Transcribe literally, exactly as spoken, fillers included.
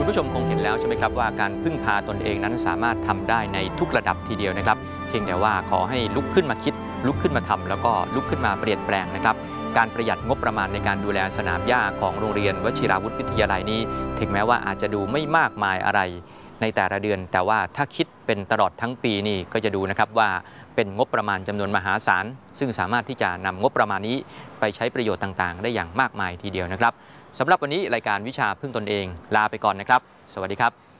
คุณผู้ชมคงเห็นแล้วใช่ไหมครับว่าการพึ่งพาตนเองนั้นสามารถทำได้ในทุกระดับทีเดียวนะครับเพียงแต่ว่าขอให้ลุกขึ้นมาคิดลุกขึ้นมาทำแล้วก็ลุกขึ้นมาเปลี่ยนแปลงนะครับการประหยัดงบประมาณในการดูแลสนามหญ้าของโรงเรียนวชิราวุธวิทยาลัยนี้ถึงแม้ว่าอาจจะดูไม่มากมายอะไรในแต่ละเดือนแต่ว่าถ้าคิดเป็นตลอดทั้งปีนี่ก็จะดูนะครับว่าเป็นงบประมาณจำนวนมหาศาลซึ่งสามารถที่จะนำงบประมาณนี้ไปใช้ประโยชน์ต่างๆได้อย่างมากมายทีเดียวนะครับสำหรับวันนี้รายการวิชาพึ่งตนเองลาไปก่อนนะครับสวัสดีครับ